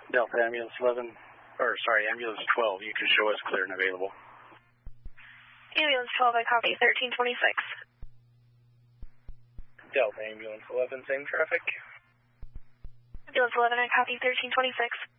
Delta Ambulance 11, Ambulance 12, you can show us clear and available. Ambulance 12, I copy, 1326. Delta Ambulance 11, same traffic. Ambulance 11, I copy, 1326.